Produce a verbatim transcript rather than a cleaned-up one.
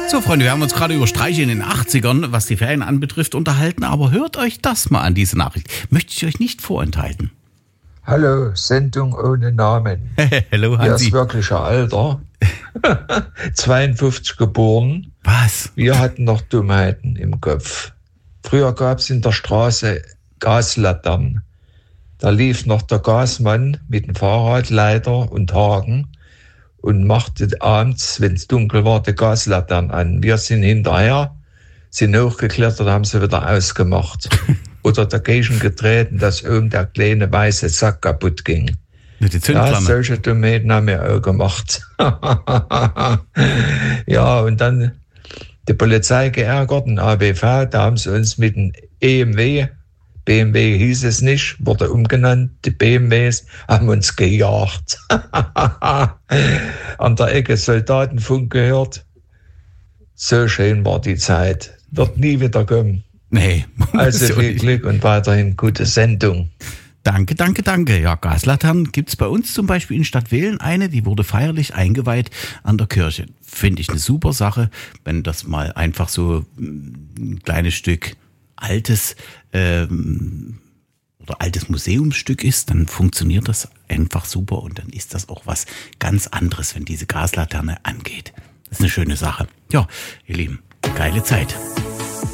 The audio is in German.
So, Freunde, wir haben uns gerade über Streiche in den achtzigern, was die Ferien anbetrifft, unterhalten. Aber hört euch das mal an, diese Nachricht. Möchte ich euch nicht vorenthalten. Hallo, Sendung ohne Namen. Hallo, Hansi. Hier ist wirklicher Alter. zweiundfünfzig geboren. Was? Wir hatten noch Dummheiten im Kopf. Früher gab es in der Straße Gaslaternen. Da lief noch der Gasmann mit dem Fahrradleiter und Haken und machte abends, wenn es dunkel war, die Gaslaternen an. Wir sind hinterher, sind hochgeklettert, haben sie wieder ausgemacht. Oder dagegen getreten, dass oben der kleine weiße Sack kaputt ging. Mit die Ja, solche Dummheiten haben wir auch gemacht. Ja, und dann die Polizei geärgert, den A B V, da haben sie uns mit dem E M W, B M W hieß es nicht, wurde umgenannt, die B M Ws haben uns gejagt. An der Ecke Soldatenfunk gehört. So schön war die Zeit. Wird nie wieder kommen. Nee. Also viel Glück und weiterhin gute Sendung. Danke, danke, danke. Ja, Gaslaternen gibt's bei uns zum Beispiel in Stadtwehlen eine, die wurde feierlich eingeweiht an der Kirche. Finde ich eine super Sache, wenn das mal einfach so ein kleines Stück altes ähm, oder altes Museumsstück ist, dann funktioniert das einfach super und dann ist das auch was ganz anderes, wenn diese Gaslaterne angeht. Das ist eine schöne Sache. Ja, ihr Lieben, geile Zeit.